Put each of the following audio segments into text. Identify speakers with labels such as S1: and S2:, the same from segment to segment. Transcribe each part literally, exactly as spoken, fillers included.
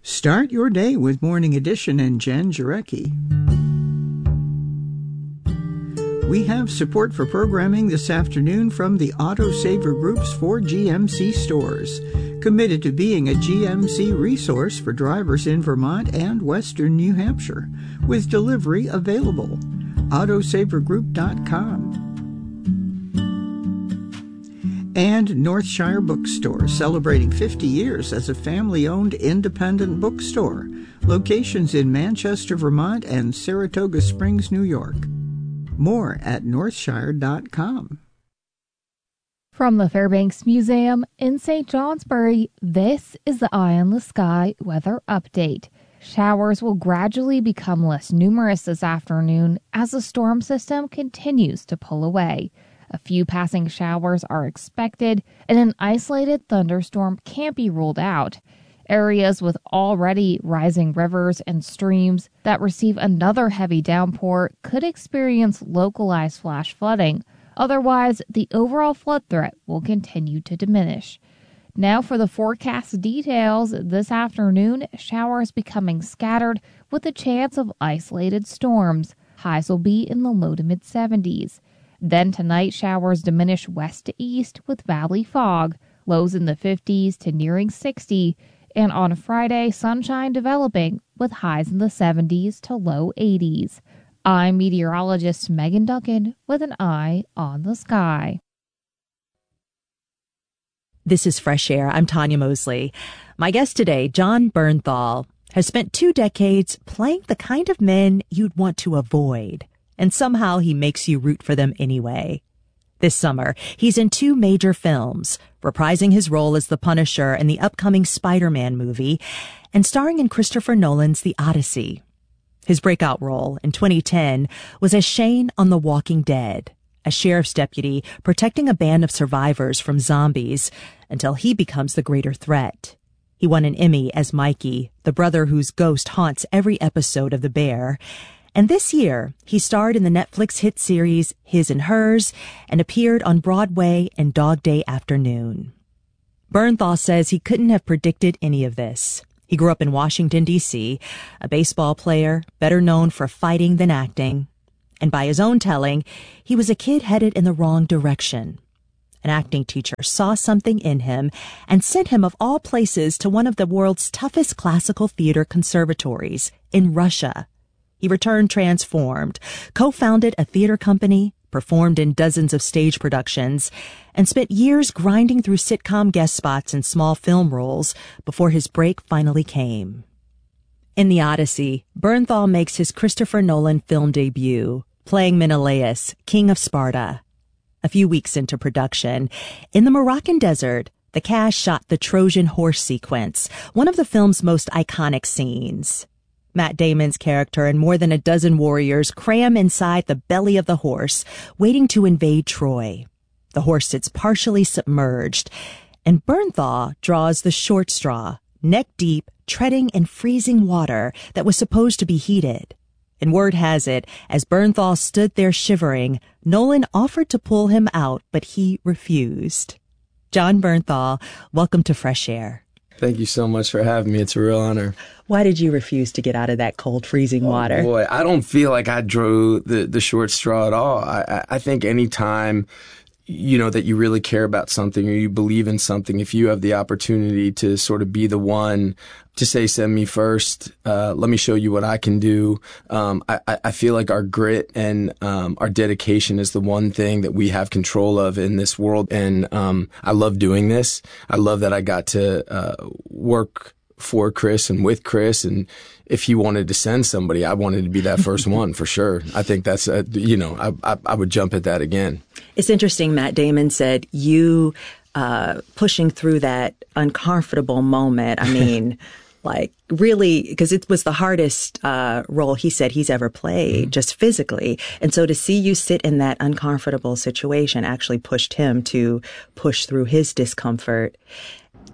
S1: Start your day with Morning Edition and Jen Jarecki. We have support for programming this afternoon from the Auto Saver Group's four G M C stores, committed to being a G M C resource for drivers in Vermont and western New Hampshire, with delivery available. auto saver group dot com. And Northshire Bookstore, celebrating fifty years as a family-owned independent bookstore. Locations in Manchester, Vermont, and Saratoga Springs, New York. More at northshire dot com.
S2: From the Fairbanks Museum in Saint Johnsbury, this is the Eye on the Sky weather update. Showers will gradually become less numerous this afternoon as the storm system continues to pull away. A few passing showers are expected, and an isolated thunderstorm can't be ruled out. Areas with already rising rivers and streams that receive another heavy downpour could experience localized flash flooding. Otherwise, the overall flood threat will continue to diminish. Now for the forecast details. This afternoon, showers becoming scattered with a chance of isolated storms. Highs will be in the low to mid seventies. Then tonight, showers diminish west to east with valley fog, lows in the fifties to nearing sixty, and on Friday, sunshine developing with highs in the seventies to low eighties. I'm meteorologist Megan Duncan with an eye on the sky.
S3: This is Fresh Air. I'm Tanya Mosley. My guest today, Jon Bernthal, has spent two decades playing the kind of men you'd want to avoid. And somehow he makes you root for them anyway. This summer, he's in two major films, reprising his role as the Punisher in the upcoming Spider-Man movie, and starring in Christopher Nolan's The Odyssey. His breakout role in twenty ten was as Shane on The Walking Dead, a sheriff's deputy protecting a band of survivors from zombies until he becomes the greater threat. He won an Emmy as Mikey, the brother whose ghost haunts every episode of The Bear. And this year, he starred in the Netflix hit series His and Hers and appeared on Broadway in Dog Day Afternoon. Bernthal says he couldn't have predicted any of this. He grew up in Washington, D C, a baseball player, better known for fighting than acting. And by his own telling, he was a kid headed in the wrong direction. An acting teacher saw something in him and sent him of all places to one of the world's toughest classical theater conservatories in Russia. He returned transformed, co-founded a theater company, performed in dozens of stage productions, and spent years grinding through sitcom guest spots and small film roles before his break finally came. In The Odyssey, Bernthal makes his Christopher Nolan film debut, playing Menelaus, king of Sparta. A few weeks into production, in the Moroccan desert, the cast shot the Trojan horse sequence, one of the film's most iconic scenes. Matt Damon's character and more than a dozen warriors cram inside the belly of the horse, waiting to invade Troy. The horse sits partially submerged, and Bernthal draws the short straw, neck deep, treading in freezing water that was supposed to be heated. And word has it, as Bernthal stood there shivering, Nolan offered to pull him out, but he refused. Jon Bernthal, welcome to Fresh Air.
S4: Thank you so much for having me. It's a real honor.
S3: Why did you refuse to get out of that cold, freezing water?
S4: Oh, boy, I don't feel like I drew the, the short straw at all. I, I think any time, you know, that you really care about something or you believe in something, if you have the opportunity to sort of be the one to say, send me first, uh, let me show you what I can do. Um, I, I feel like our grit and um, our dedication is the one thing that we have control of in this world. And um, I love doing this. I love that I got to uh, work for Chris and with Chris. And if he wanted to send somebody, I wanted to be that first one for sure. I think that's, a, you know, I, I, I would jump at that again.
S3: It's interesting. Matt Damon said you uh, pushing through that uncomfortable moment. I mean, like really, because it was the hardest uh, role he said he's ever played, mm-hmm. just physically. And so to see you sit in that uncomfortable situation actually pushed him to push through his discomfort.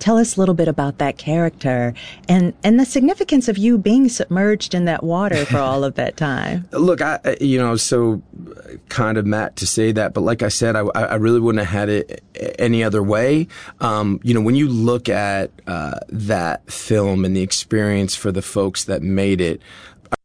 S3: tell us a little bit about that character and, and the significance of you being submerged in that water for all of that time.
S4: Look, I, you know, so kind of Matt to say that, but like I said, I, I really wouldn't have had it any other way. Um, you know, when you look at uh, that film and the experience for the folks that made it,